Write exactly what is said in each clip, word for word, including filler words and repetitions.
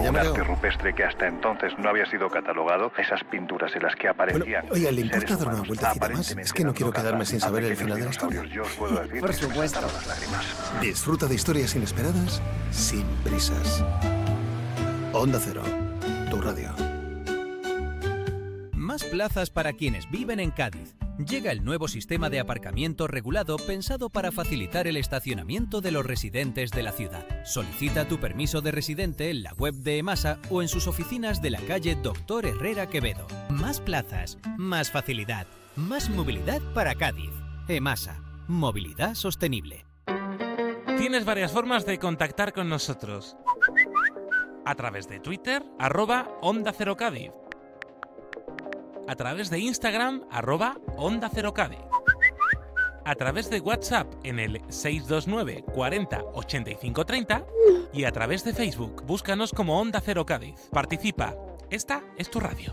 un arte Leo. rupestre que hasta entonces no había sido catalogado. Esas pinturas en las que aparecían... Bueno, oiga, ¿le importa seres dar una humanos vueltecita más? Es que no quiero quedarme sin saber el final de la historia. Yo os puedo decir Por que se me supuesto. saltaron las lágrimas. Disfruta de historias inesperadas sin prisas. Onda Cero, tu radio. Más plazas para quienes viven en Cádiz. Llega el nuevo sistema de aparcamiento regulado pensado para facilitar el estacionamiento de los residentes de la ciudad. Solicita tu permiso de residente en la web de EMASA o en sus oficinas de la calle Doctor Herrera Quevedo. Más plazas, más facilidad, más movilidad para Cádiz. EMASA, movilidad sostenible. Tienes varias formas de contactar con nosotros. A través de Twitter, arroba Onda Cero Cádiz. A través de Instagram, arroba Onda Cero Cádiz. A través de WhatsApp en el seis dos nueve cuarenta ochenta y cinco treinta y a través de Facebook, búscanos como Onda Cero Cádiz. Participa. Esta es tu radio.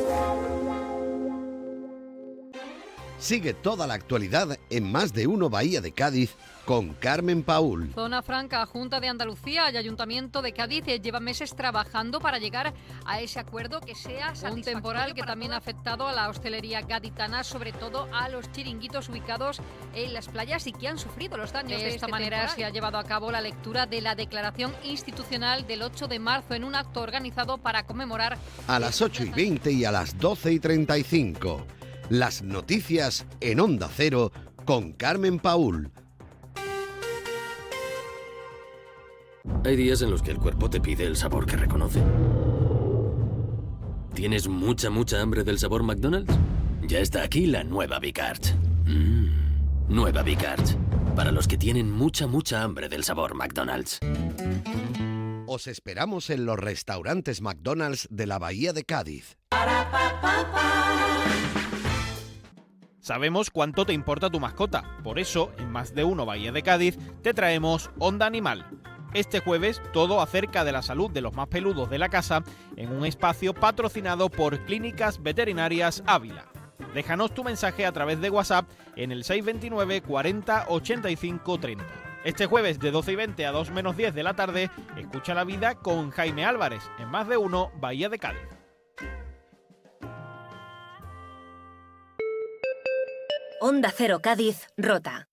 Sigue toda la actualidad en Más de Uno Bahía de Cádiz con Carmen Paúl. Zona Franca, Junta de Andalucía y Ayuntamiento de Cádiz llevan meses trabajando para llegar a ese acuerdo que sea un temporal que también ha afectado a la hostelería gaditana, sobre todo a los chiringuitos ubicados en las playas y que han sufrido los daños. De esta manera se ha llevado a cabo la lectura de la declaración institucional del ocho de marzo en un acto organizado para conmemorar A las ocho y veinte y a las doce y treinta y cinco. Las noticias en Onda Cero con Carmen Paúl. Hay días en los que el cuerpo te pide el sabor que reconoce. ¿Tienes mucha, mucha hambre del sabor McDonald's? Ya está aquí la nueva Big-Arch. Mm, nueva Big-Arch. Para los que tienen mucha, mucha hambre del sabor McDonald's. Os esperamos en los restaurantes McDonald's de la Bahía de Cádiz. Sabemos cuánto te importa tu mascota, por eso, en Más de Uno Bahía de Cádiz, te traemos Onda Animal. Este jueves, todo acerca de la salud de los más peludos de la casa, en un espacio patrocinado por Clínicas Veterinarias Ávila. Déjanos tu mensaje a través de WhatsApp en el seis dos nueve cuarenta ochenta y cinco treinta. Este jueves de doce y veinte a dos menos diez de la tarde, escucha la vida con Jaime Álvarez, en Más de Uno Bahía de Cádiz. Onda Cero Cádiz, Rota.